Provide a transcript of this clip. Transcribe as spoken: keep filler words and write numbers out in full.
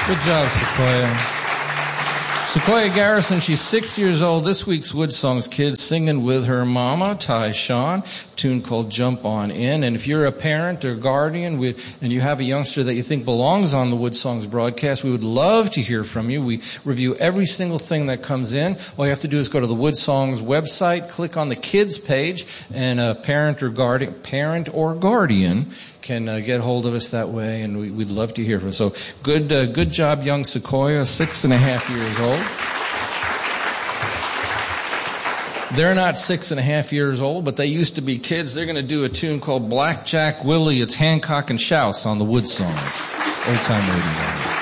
Good job, Sequoia. Sequoia Garrison, she's six years old. This week's Wood Songs kid singing with her mama, Ty Sean, a tune called Jump On In. And if you're a parent or guardian we, and you have a youngster that you think belongs on the Wood Songs broadcast, we would love to hear from you. We review every single thing that comes in. All you have to do is go to the Wood Songs website, click on the kids page, and a parent or guardian, parent or guardian can uh, get hold of us that way, and we, we'd love to hear from you. So good, uh, good job, young Sequoia, six and a half years old. They're not six and a half years old, but they used to be kids. They're going to do a tune called Blackjack Willie. It's Hancock and Shouse on the Wood Songs. Old time radio.